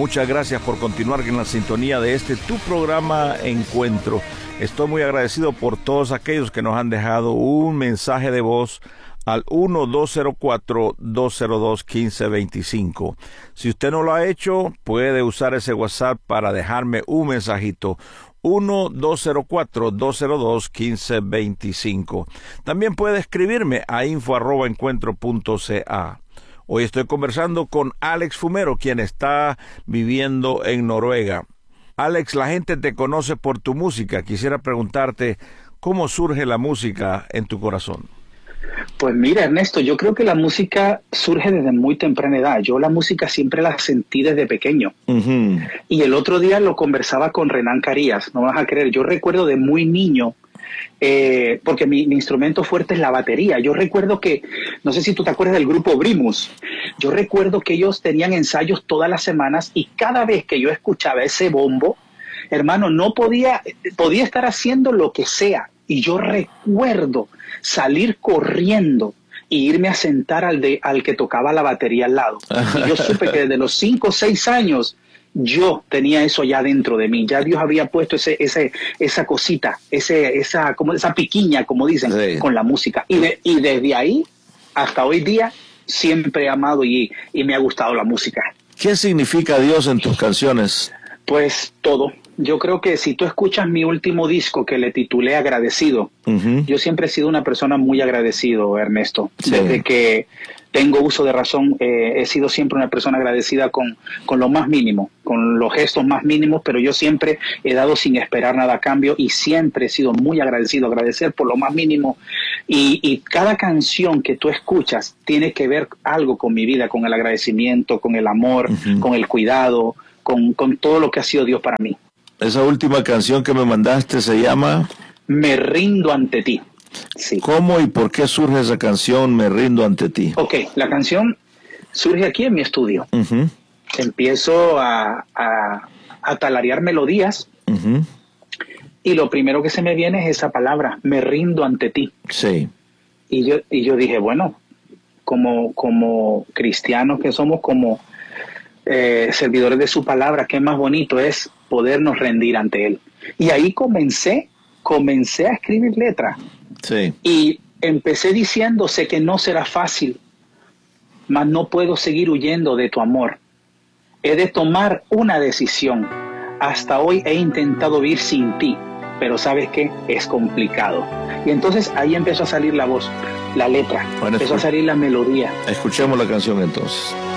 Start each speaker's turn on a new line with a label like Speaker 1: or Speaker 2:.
Speaker 1: muchas gracias por continuar en la sintonía de tu programa Encuentro. Estoy muy agradecido por todos aquellos que nos han dejado un mensaje de voz al 1-204-202-1525. Si usted no lo ha hecho, puede usar ese WhatsApp para dejarme un mensajito. 1-204-202-1525. También puede escribirme a info@encuentro.ca. Hoy estoy conversando con Alex Fumero, quien está viviendo en Noruega. Alex, la gente te conoce por tu música. Quisiera preguntarte, ¿cómo surge la música en tu corazón?
Speaker 2: Pues mira, Ernesto, yo creo que la música surge desde muy temprana edad. Yo la música siempre la sentí desde pequeño. Y el otro día lo conversaba con Renan Carías, no vas a creer. Yo recuerdo de muy niño, porque mi instrumento fuerte es la batería. Yo recuerdo que, no sé si tú te acuerdas del grupo Primus, yo recuerdo que ellos tenían ensayos todas las semanas y cada vez que yo escuchaba ese bombo, hermano, no podía estar haciendo lo que sea. Y yo recuerdo salir corriendo e irme a sentar al que tocaba la batería al lado. Y yo supe que desde los 5 o 6 años yo tenía eso ya dentro de mí. Ya Dios había puesto esa cosita, esa piquiña, como dicen, sí, con la música. Y desde ahí hasta hoy día siempre he amado y me ha gustado la música.
Speaker 1: ¿Qué significa Dios en tus canciones?
Speaker 2: Pues todo. Yo creo que si tú escuchas mi último disco que le titulé Agradecido, yo siempre he sido una persona muy agradecido, Ernesto. Sí. Desde que tengo uso de razón, he sido siempre una persona agradecida con lo más mínimo, con los gestos más mínimos, pero yo siempre he dado sin esperar nada a cambio y siempre he sido muy agradecido, agradecer por lo más mínimo. Y cada canción que tú escuchas tiene que ver algo con mi vida, con el agradecimiento, con el amor, con el cuidado, con todo lo que ha sido Dios para mí.
Speaker 1: Esa última canción que me mandaste se llama
Speaker 2: Me rindo ante ti. Sí.
Speaker 1: ¿Cómo y por qué surge esa canción, Me rindo ante ti?
Speaker 2: Ok, la canción surge aquí en mi estudio. Empiezo a tararear melodías y lo primero que se me viene es esa palabra, me rindo ante ti.
Speaker 1: Sí.
Speaker 2: Y yo dije, bueno, como cristianos que somos, como servidores de su palabra, qué más bonito es podernos rendir ante él. Y ahí comencé a escribir letras.
Speaker 1: Sí.
Speaker 2: Y empecé diciendo, sé que no será fácil, mas no puedo seguir huyendo de tu amor. He de tomar una decisión. Hasta hoy he intentado vivir sin ti, pero ¿sabes qué? Es complicado. Y entonces ahí empezó a salir la voz, la letra, empezó a salir la melodía.
Speaker 1: Escuchemos la canción entonces.